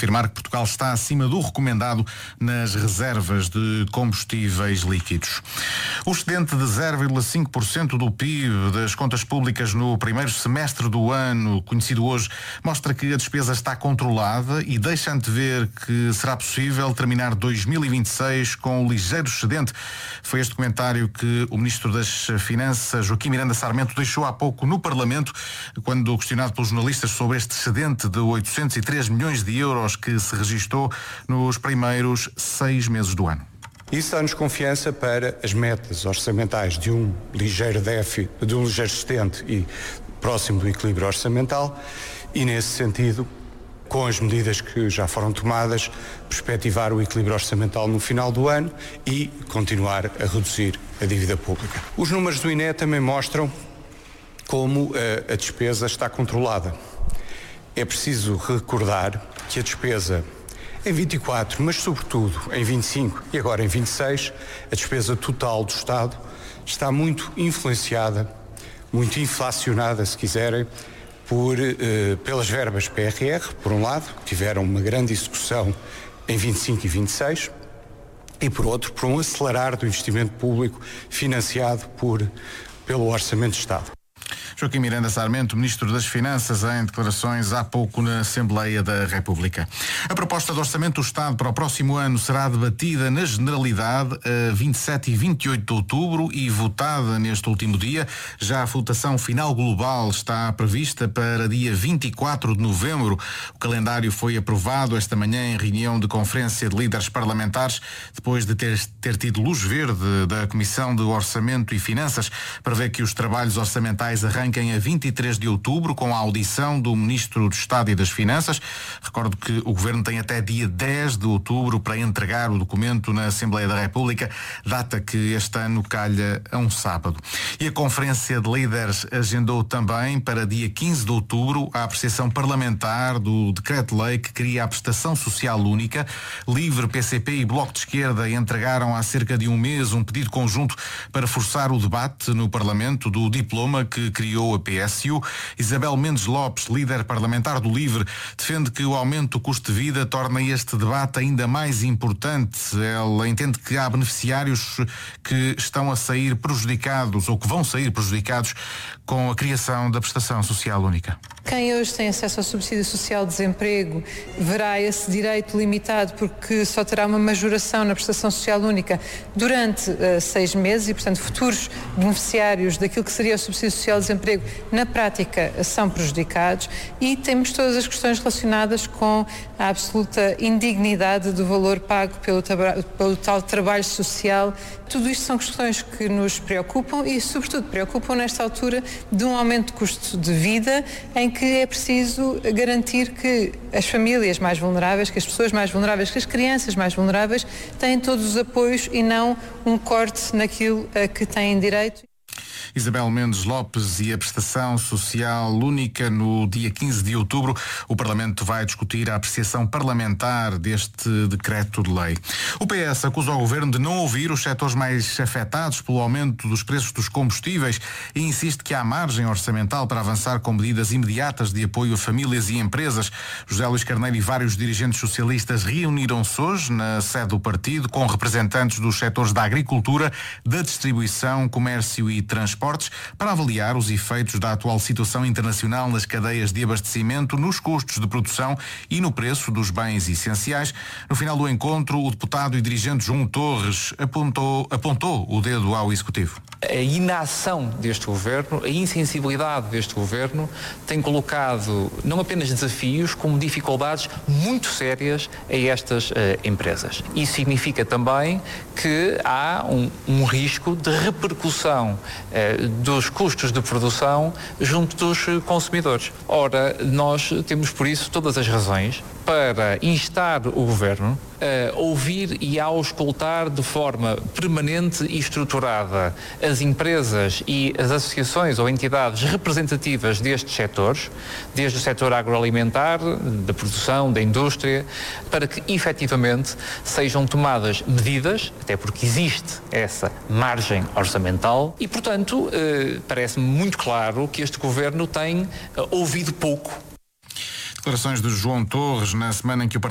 afirmar que Portugal está acima do recomendado nas reservas de combustíveis líquidos. O excedente de 0,5% do PIB das contas públicas no primeiro semestre do ano, conhecido hoje, mostra que a despesa está controlada e deixa antever que será possível terminar 2026 com um ligeiro excedente. Foi este comentário que o Ministro das Finanças, Joaquim Miranda Sarmento, deixou há pouco no Parlamento, quando questionado pelos jornalistas sobre este excedente de 803 milhões de euros que se registou nos primeiros 6 meses do ano. Isso dá-nos confiança para as metas orçamentais de um ligeiro déficit, de um ligeiro excedente e próximo do equilíbrio orçamental e, nesse sentido, com as medidas que já foram tomadas, perspectivar o equilíbrio orçamental no final do ano e continuar a reduzir a dívida pública. Os números do INE também mostram como a despesa está controlada. É preciso recordar que a despesa em 24, mas sobretudo em 25 e agora em 26, a despesa total do Estado está muito influenciada, muito inflacionada, se quiserem, pelas verbas PRR, por um lado, que tiveram uma grande execução em 25 e 26, e por outro, por um acelerar do investimento público financiado pelo Orçamento de Estado. Joaquim Miranda Sarmento, Ministro das Finanças, em declarações há pouco na Assembleia da República. A proposta de Orçamento do Estado para o próximo ano será debatida na Generalidade a 27 e 28 de outubro e votada neste último dia. Já a votação final global está prevista para dia 24 de novembro. O calendário foi aprovado esta manhã em reunião de conferência de líderes parlamentares, depois de ter tido luz verde da Comissão de Orçamento e Finanças, para ver que os trabalhos orçamentais arranquem a 23 de outubro com a audição do Ministro do Estado e das Finanças. Recordo que o Governo tem até dia 10 de outubro para entregar o documento na Assembleia da República, data que este ano calha a um sábado. E a Conferência de Líderes agendou também para dia 15 de outubro a apreciação parlamentar do Decreto-Lei que cria a Prestação Social Única. LIVRE, PCP e Bloco de Esquerda entregaram há cerca de um mês um pedido conjunto para forçar o debate no Parlamento do diploma que criou a PSU. Isabel Mendes Lopes, líder parlamentar do LIVRE, defende que o aumento do custo de vida torna este debate ainda mais importante. Ela entende que há beneficiários que estão a sair prejudicados ou que vão sair prejudicados com a criação da Prestação Social Única. Quem hoje tem acesso ao subsídio social de desemprego verá esse direito limitado porque só terá uma majoração na Prestação Social Única durante 6 meses e, portanto, futuros beneficiários daquilo que seria o subsídio social de desemprego na prática são prejudicados e temos todas as questões relacionadas com a absoluta indignidade do valor pago pelo tal trabalho social. Tudo isto são questões que nos preocupam e, sobretudo, preocupam nesta altura de um aumento de custo de vida em que é preciso garantir que as famílias mais vulneráveis, que as pessoas mais vulneráveis, que as crianças mais vulneráveis têm todos os apoios e não um corte naquilo a que têm direito. Isabel Mendes Lopes e a Prestação Social Única. No dia 15 de outubro, o Parlamento vai discutir a apreciação parlamentar deste decreto de lei. O PS acusa o Governo de não ouvir os setores mais afetados pelo aumento dos preços dos combustíveis e insiste que há margem orçamental para avançar com medidas imediatas de apoio a famílias e empresas. José Luís Carneiro e vários dirigentes socialistas reuniram-se hoje na sede do partido com representantes dos setores da agricultura, da distribuição, comércio e transportes para avaliar os efeitos da atual situação internacional nas cadeias de abastecimento, nos custos de produção e no preço dos bens essenciais. No final do encontro, o deputado e dirigente João Torres apontou o dedo ao Executivo. A inação deste Governo, a insensibilidade deste Governo tem colocado não apenas desafios, como dificuldades muito sérias a estas empresas. Isso significa também que há um risco de repercussão dos custos de produção junto dos consumidores. Ora, nós temos por isso todas as razões para instar o Governo a ouvir e a auscultar de forma permanente e estruturada as empresas e as associações ou entidades representativas destes setores, desde o setor agroalimentar, da produção, da indústria, para que efetivamente sejam tomadas medidas, até porque existe essa margem orçamental e, portanto, parece-me muito claro que este Governo tem ouvido pouco. Declarações de João Torres na semana em que o